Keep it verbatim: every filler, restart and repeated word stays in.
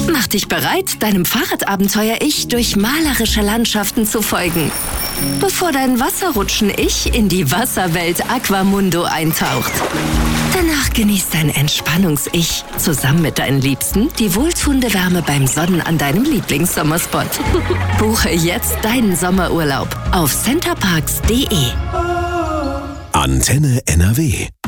Mach dich bereit, deinem Fahrradabenteuer-Ich durch malerische Landschaften zu folgen, bevor dein Wasserrutschen-Ich in die Wasserwelt Aquamundo eintaucht. Danach genießt dein Entspannungs-Ich zusammen mit deinen Liebsten die wohltuende Wärme beim Sonnen an deinem Lieblingssommerspot. Buche jetzt deinen Sommerurlaub auf centerparks punkt de. Antenne N R W